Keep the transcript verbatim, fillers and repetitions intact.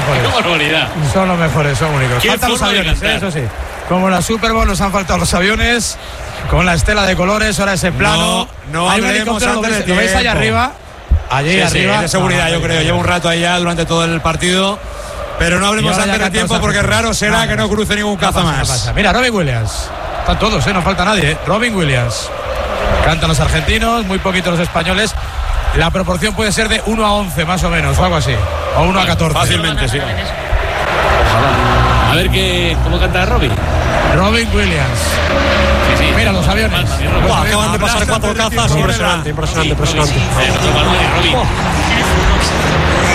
mejores. ¡Qué barbaridad! Son los mejores, son únicos. Faltan los aviones, ¿eh? Eso sí. Como la Super Bowl nos han faltado los aviones, con la estela de colores, ahora ese plano. No, no hay un hablemos helicóptero, ¿lo antes veis, de lo veis allá tiempo. arriba? Allí Sí, arriba. sí, es de seguridad, Ah, yo creo. Lleva un rato ahí ya durante todo el partido. Pero no hablemos Y ahora antes ya de tiempo cantan porque los raro será no, que no cruce ningún no caza pasa, no más. pasa. Mira, Robin Williams. Están todos, ¿eh? No falta nadie, ¿eh? Robin Williams. Cantan los argentinos, muy poquitos los españoles. La proporción puede ser de uno a once, más o menos, o algo así. O uno a catorce. Fácilmente, sí. Ojalá. A ver qué, cómo canta Robin. Robin Williams. Sí, sí. Mira los aviones. Palma, mi Robin. Buah, Acaban de pasar cuatro cazas. Impresionante, impresionante, impresionante. Sí, sí, Robin. Oh.